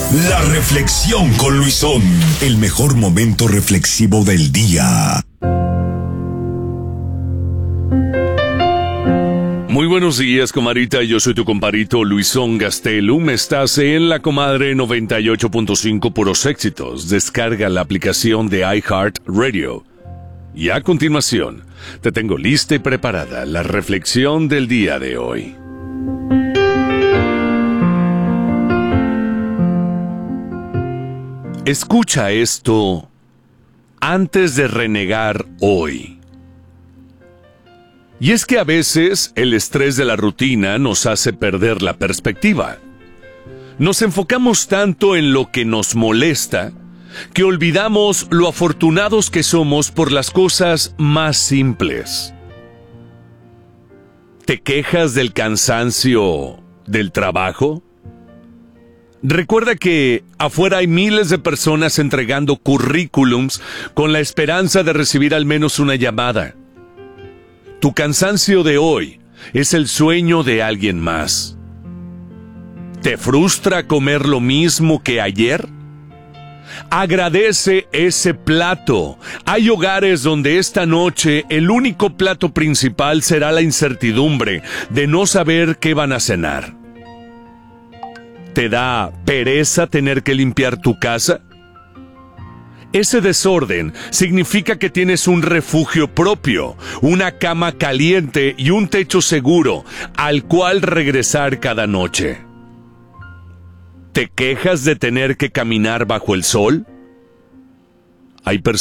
La reflexión con Luisón, el mejor momento reflexivo del día. Muy buenos días, comadrita. Yo soy tu compadrito Luisón Gastelum. Estás en La Comadre 98.5 Puros Éxitos. Descarga la aplicación de iHeartRadio. Y a continuación, te tengo lista y preparada la reflexión del día de hoy. Escucha esto antes de renegar hoy. Y es que a veces el estrés de la rutina nos hace perder la perspectiva. Nos enfocamos tanto en lo que nos molesta que olvidamos lo afortunados que somos por las cosas más simples. ¿Te quejas del cansancio del trabajo? Recuerda que afuera hay miles de personas entregando currículums con la esperanza de recibir al menos una llamada. Tu cansancio de hoy es el sueño de alguien más. ¿Te frustra comer lo mismo que ayer? Agradece ese plato. Hay hogares donde esta noche el único plato principal será la incertidumbre de no saber qué van a cenar. ¿Te da pereza tener que limpiar tu casa? Ese desorden significa que tienes un refugio propio, una cama caliente y un techo seguro al cual regresar cada noche. ¿Te quejas de tener que caminar bajo el sol? Hay personas